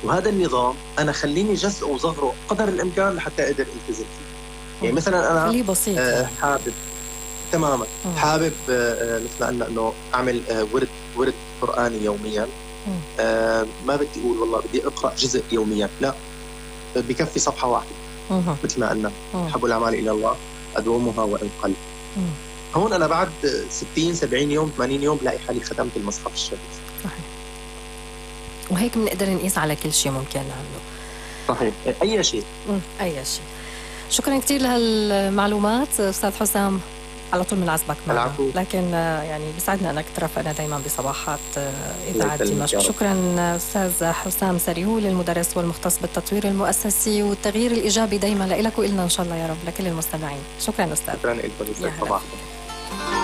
وهذا النظام أنا خليني جزء وظهره قدر الإمكان لحتى أقدر ألتزم فيه. يعني مثلا أنا خليه بسيط يعني. حابب تماما حابب مثل ما قلنا إنه أعمل ورد قرآني يوميا. ما بدي أقول والله بدي أقرأ جزء يوميا، لا، بكفي صفحة واحدة. مثل ما قلنا حب الأعمال إلى الله أدومها وإن قل. هون أنا بعد 60 70 يوم 80 يوم بلاقي حالي ختمت المصحف الشريف. صحيح. وهيك بنقدر نقيس على كل شيء ممكن نعمله. صحيح، أي شيء. أي شيء. شكرا كثير لهالمعلومات أستاذ حسام، على طول بنعزبك معنا، لكن يعني بيسعدنا أنك ترافقنا دايما بصباحات إذاعة دمشق. شكرا أستاذ حسام سريهول، المدرس والمختص بالتطوير المؤسسي والتغيير الإيجابي دايما لك وإلنا إن شاء الله يا رب لكل المستمعين. شكرا أستاذ. شكرا لكم.